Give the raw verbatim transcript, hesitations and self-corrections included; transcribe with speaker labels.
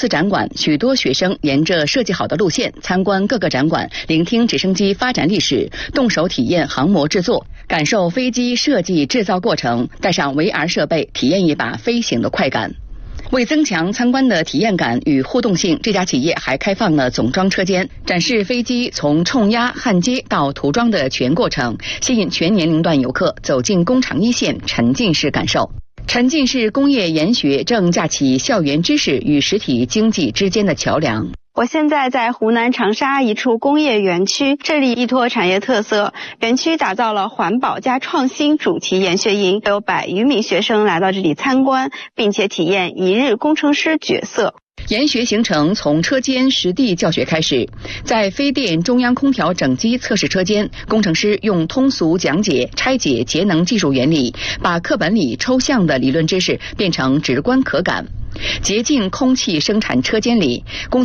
Speaker 1: 司展馆，许多学生沿着设计好的路线参观各个展馆，聆听直升机发展历史，动手体验航模制作，感受飞机设计制造过程，带上 V R 设备，体验一把飞行的快感。为增强参观的体验感与互动性，这家企业还开放了总装车间，展示飞机从冲压、焊接到涂装的全过程，吸引全年龄段游客走进工厂一线，沉浸式感受。沉浸式工业研学正架起校园知识与实体经济之间的桥梁。
Speaker 2: 我现在在湖南长沙一处工业园区，这里依托产业特色，园区打造了环保加创新主题研学营，有百余名学生来到这里参观，并且体验一日工程师角色。
Speaker 1: 研学行程从车间实地教学开始，在飞电中央空调整机测试车间，工程师用通俗讲解拆解节能技术原理，把课本里抽象的理论知识变成直观可感。洁净空气生产车间里，工